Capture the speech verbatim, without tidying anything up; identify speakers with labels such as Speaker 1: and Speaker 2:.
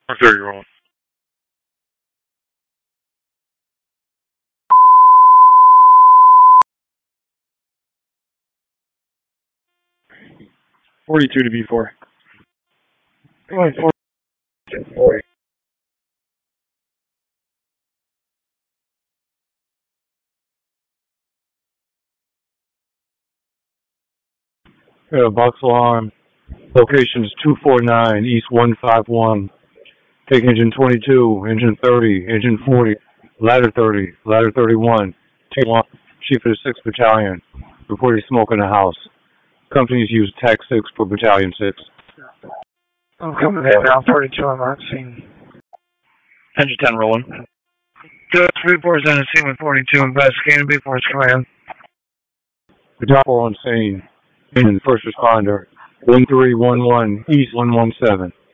Speaker 1: thirty-year-old. Forty-two to B four. Forty.
Speaker 2: Yeah, box alarm. Location is two forty-nine East one fifty-one. Take engine twenty-two, engine thirty, engine forty, ladder thirty, ladder thirty-one. Take one, Chief of the sixth Battalion. Reported smoke in the house. Companies use T A C six for Battalion six.
Speaker 3: I'm coming in now, thirty-two on that scene.
Speaker 1: Engine ten rolling.
Speaker 3: three four is on the scene with forty-two, investigating B four's command.
Speaker 2: Battalion four on scene. Engine first responder. one three one one East one one seven.